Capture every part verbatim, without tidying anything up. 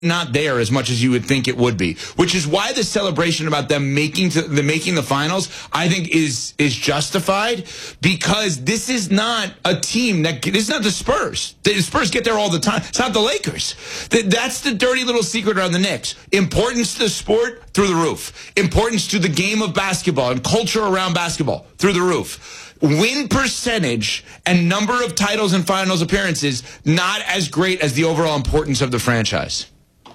not there as much as you would think it would be, which is why the celebration about them making to the making the finals, I think, is is justified, because this is not a team that this is not the Spurs. The Spurs get there all the time. It's not the Lakers. That's the dirty little secret around the Knicks. Importance to the sport through the roof. Importance to the game of basketball and culture around basketball through the roof. Win percentage and number of titles and finals appearances not as great as the overall importance of the franchise.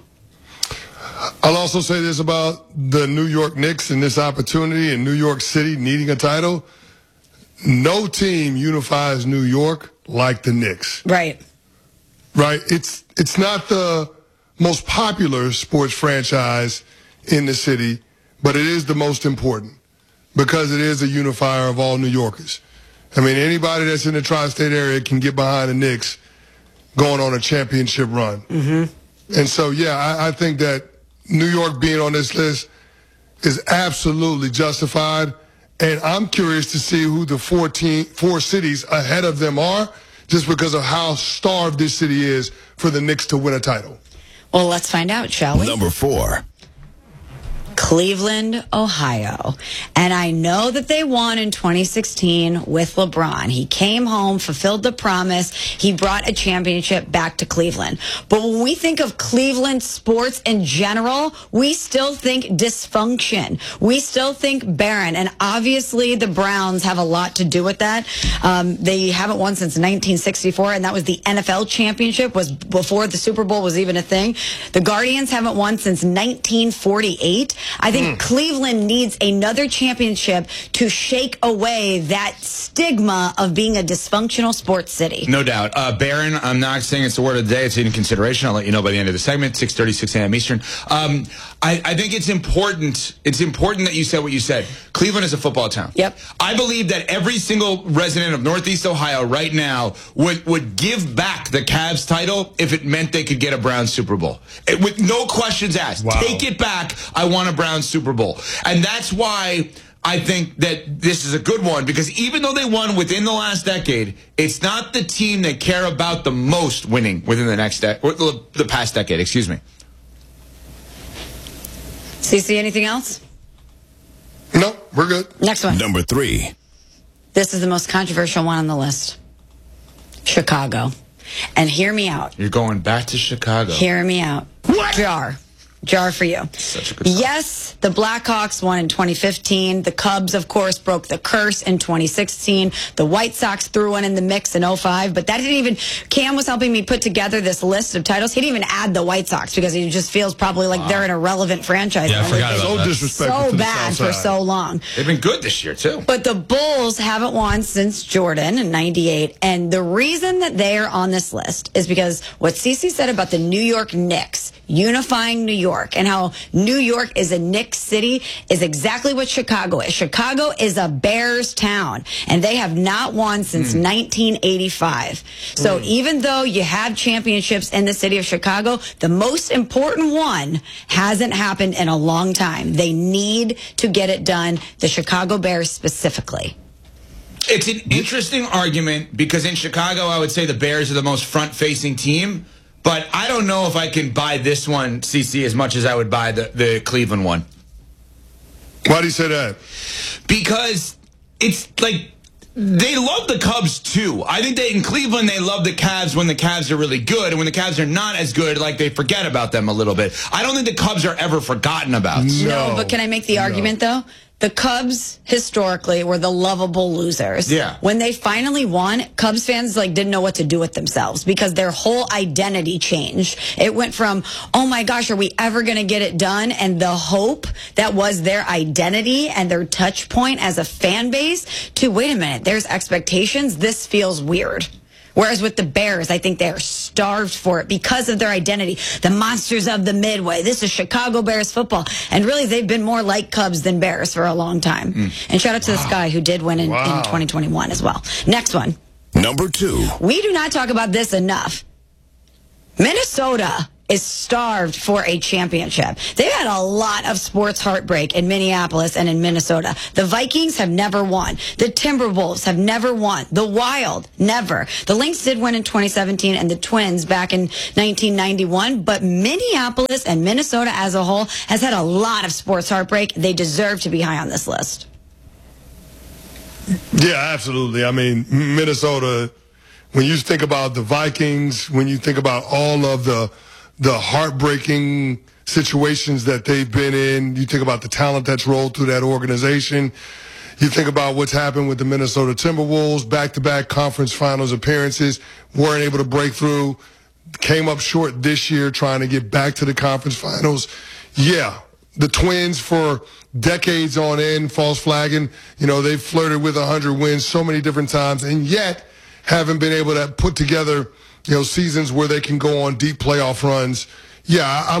I'll also say this about the New York Knicks and this opportunity in New York City needing a title. No team unifies New York like the Knicks. Right. Right. It's it's not the most popular sports franchise in the city, but it is the most important because it is a unifier of all New Yorkers. I mean, anybody that's in the tri-state area can get behind the Knicks going on a championship run. Mm-hmm. And so, yeah, I, I think that New York being on this list is absolutely justified. And I'm curious to see who the fourteen, four cities ahead of them are, just because of how starved this city is for the Knicks to win a title. Well, let's find out, shall we? Number four. Cleveland, Ohio. And I know that they won in twenty sixteen with LeBron. He came home, fulfilled the promise. He brought a championship back to Cleveland. But when we think of Cleveland sports in general, we still think dysfunction. We still think barren. And obviously the Browns have a lot to do with that. Um, they haven't won since nineteen sixty-four, and that was the N F L championship, was before the Super Bowl was even a thing. The Guardians haven't won since nineteen forty-eight. I think mm. Cleveland needs another championship to shake away that stigma of being a dysfunctional sports city. No doubt. Uh, Barron, I'm not saying it's the word of the day. It's in consideration. I'll let you know by the end of the segment, six thirty, six a.m. Eastern. Um, I, I think it's important. It's important that you said what you said. Cleveland is a football town. Yep. I believe that every single resident of Northeast Ohio right now would, would give back the Cavs title if it meant they could get a Browns Super Bowl. It, with no questions asked. Wow. Take it back. I want a Browns Super Bowl. And that's why I think that this is a good one, because even though they won within the last decade, it's not the team they care about the most winning within the next de- or the past decade, excuse me. CeCe, anything else? No, we're good. Next one. Number three. This is the most controversial one on the list. Chicago. And hear me out. You're going back to Chicago. Hear me out. What? Jar. Jar for you. Such a good song. Yes, the Blackhawks won in twenty fifteen. The Cubs, of course, broke the curse in twenty sixteen. The White Sox threw one in the mix in oh five. But that didn't even... Cam was helping me put together this list of titles. He didn't even add the White Sox because he just feels probably like wow. they're an irrelevant franchise. Yeah, I forgot about so that. disrespectful. So bad for so long. They've been good this year, too. But the Bulls haven't won since Jordan in ninety-eight. And the reason that they are on this list is because what CeCe said about the New York Knicks unifying New York and how New York is a Knicks city is exactly what Chicago is. Chicago is a Bears town, and they have not won since mm. nineteen eighty-five. So mm. even though you have championships in the city of Chicago, the most important one hasn't happened in a long time. They need to get it done, the Chicago Bears specifically. It's an interesting argument because in Chicago, I would say the Bears are the most front-facing team. But I don't know if I can buy this one, CeCe, as much as I would buy the, the Cleveland one. Why do you say that? Because it's like they love the Cubs, too. I think they in Cleveland, they love the Cavs when the Cavs are really good. And when the Cavs are not as good, like they forget about them a little bit. I don't think the Cubs are ever forgotten about. No, no but can I make the no. argument, though? The Cubs, historically, were the lovable losers. Yeah. When they finally won, Cubs fans like didn't know what to do with themselves because their whole identity changed. It went from, oh my gosh, are we ever going to get it done? And the hope that was their identity and their touch point as a fan base to, wait a minute, there's expectations. This feels weird. Whereas with the Bears, I think they're starved for it because of their identity. The monsters of the Midway. This is Chicago Bears football. And really, they've been more like Cubs than Bears for a long time. Mm. And shout out to wow. this guy who did win in, wow. in twenty twenty-one as well. Next one. Number two. We do not talk about this enough. Minnesota is starved for a championship. They've had a lot of sports heartbreak in Minneapolis and in Minnesota. The Vikings have never won. The Timberwolves have never won. The Wild, never. The Lynx did win in twenty seventeen and the Twins back in nineteen ninety-one, but Minneapolis and Minnesota as a whole has had a lot of sports heartbreak. They deserve to be high on this list. Yeah, absolutely. I mean, Minnesota, when you think about the Vikings, when you think about all of the the heartbreaking situations that they've been in, you think about the talent that's rolled through that organization, you think about what's happened with the Minnesota Timberwolves, back-to-back conference finals appearances, weren't able to break through, came up short this year trying to get back to the conference finals. Yeah, the Twins for decades on end, false flagging, you know, they've flirted with one hundred wins so many different times, and yet haven't been able to put together, you know, seasons where they can go on deep playoff runs. Yeah, I'm